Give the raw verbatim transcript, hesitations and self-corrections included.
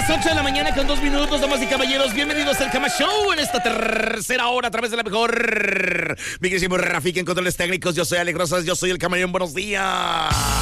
ocho de la mañana con dos minutos, damas y caballeros. Bienvenidos al Cama Show en esta tercera hora a través de la mejor. Mi queridísimo Rafiki en controles técnicos. Yo soy Alex Rosas, yo soy el Camaleón. Buenos días.